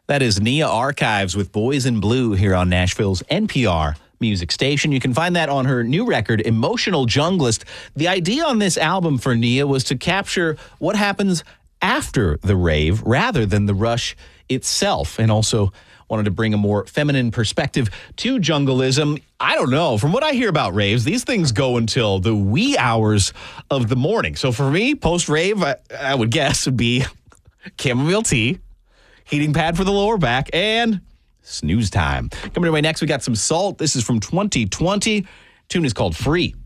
That is Nia Archives with Boys in Blue here on Nashville's NPR music station. You can find that on her new record, Emotional Junglist. The idea on this album for Nia was to capture what happens after the rave rather than the rush itself, and also wanted to bring a more feminine perspective to jungleism. I don't know. From what I hear about raves, these things go until the wee hours of the morning. So for me, post-rave, I would guess would be chamomile tea, heating pad for the lower back, and snooze time. Coming your way next, we got some Salt. This is from 2020. Tune is called Free.